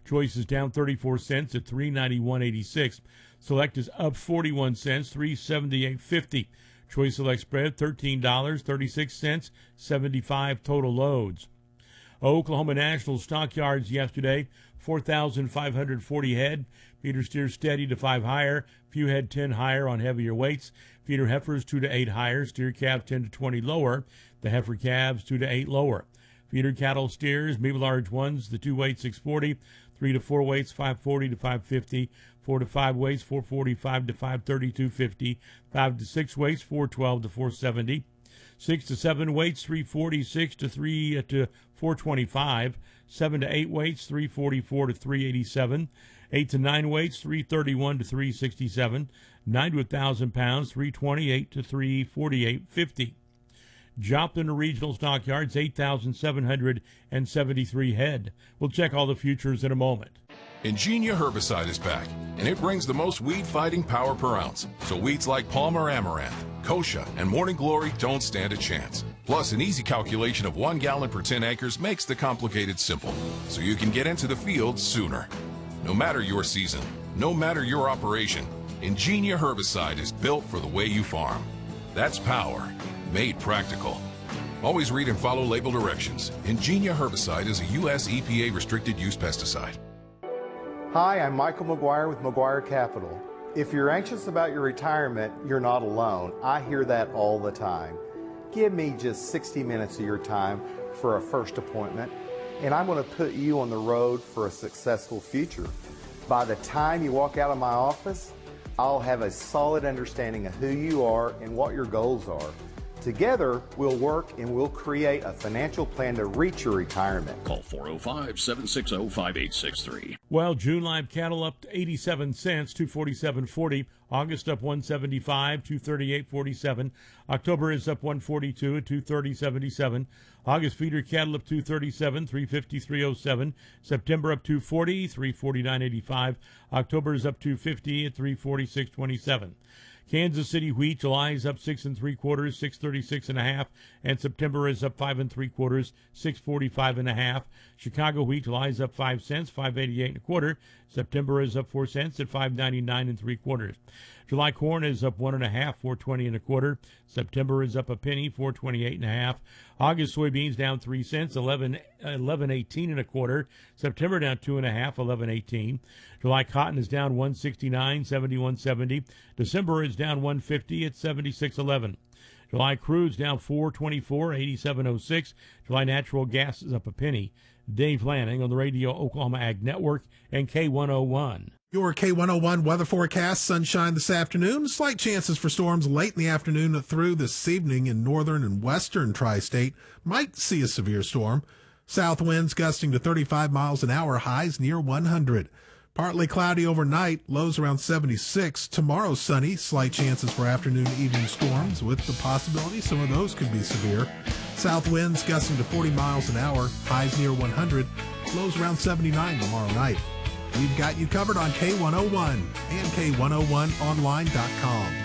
Choice is down 34 cents at $391.86. Select is up 41 cents, $378.50. Choice Select spread $13.36, 75 total loads. Oklahoma National stockyards yesterday, 4,540 head. Feeder steers steady to 5 higher. Few head 10 higher on heavier weights. Feeder heifers 2 to 8 higher. Steer calves 10 to 20 lower. The heifer calves 2 to 8 lower. Feeder cattle steers, medium large ones, the 2 weights 640, 3 to 4 weights 540 to 550, 4 to 5 weights 445 to 530, 250, 5 to 6 weights 412 to 470, 6 to 7 weights 346 to 425, 7 to 8 weights 344 to 387, 8 to 9 weights 331 to 367, 9 to 1,000 pounds 328 to 348.50. Joplin Regional Stockyards, 8,773 head. We'll check all the futures in a moment. Ingenia herbicide is back, and it brings the most weed-fighting power per ounce. So weeds like Palmer Amaranth, Kochia, and Morning Glory don't stand a chance. Plus, an easy calculation of 1 gallon per 10 acres makes the complicated simple, so you can get into the field sooner. No matter your season, no matter your operation, Ingenia herbicide is built for the way you farm. That's power made practical. Always read and follow label directions. Ingenia herbicide is a U.S. EPA restricted use pesticide. Hi, I'm Michael McGuire with McGuire Capital. If you're anxious about your retirement, you're not alone. I hear that all the time. Give me just 60 minutes of your time for a first appointment, and I'm going to put you on the road for a successful future. By the time you walk out of my office, I'll have a solid understanding of who you are and what your goals are. Together, we'll work and we'll create a financial plan to reach your retirement. Call 405-760-5863. Well, June live cattle up to 87 cents, 247.40. August up 175, 238.47. October is up 142 at 230.77. August feeder cattle up 237, 353.07. September up 240, 349.85. October is up 250 at 346.27. Kansas City wheat, July is up 6 3/4, 636.5, and September is up 5 3/4, 645.5. Chicago wheat, July is up 5 cents, 588.25. September is up 4 cents at 599 3/4. July corn is up 1 1/2, 420.25. September is up a penny, 428.5. August soybeans down 3 cents, 11.18 September down 2 1/2, 11.18. July cotton is down 169, 71.70. December is down 150 at 76.11. July crude's down 424, 87.06. July natural gas is up a penny. Dave Lanning on the Radio Oklahoma Ag Network and K101. Your K101 weather forecast: sunshine this afternoon, slight chances for storms late in the afternoon through this evening in northern and western tri-state. Might see a severe storm. South winds gusting to 35 miles an hour, highs near 100. Partly cloudy overnight, lows around 76. Tomorrow sunny, slight chances for afternoon evening storms with the possibility some of those could be severe. South winds gusting to 40 miles an hour, highs near 100, lows around 79 tomorrow night. We've got you covered on K101 and K101online.com.